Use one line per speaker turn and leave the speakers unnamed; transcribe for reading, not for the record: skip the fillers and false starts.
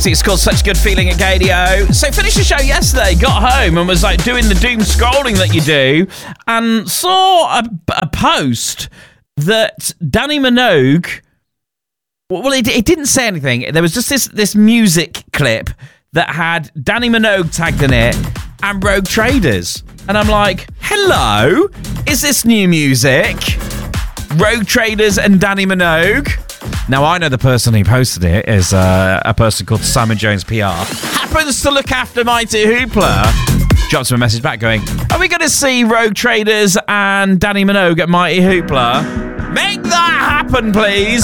It's called Such a Good Feeling at Gadio. So finished the show yesterday, got home and was like doing the doom scrolling that you do, and saw a post that Danny Minogue. Well, it didn't say anything. There was just this music clip that had Danny Minogue tagged in it and Rogue Traders. And I'm like, hello? Is this new music? Rogue Traders and Danny Minogue? Now, I know the person who posted it is a person called Simon Jones PR. Happens to look after Mighty Hoopla. Drops him a message back going, are we going to see Rogue Traders and Danny Minogue at Mighty Hoopla? Make that happen, please.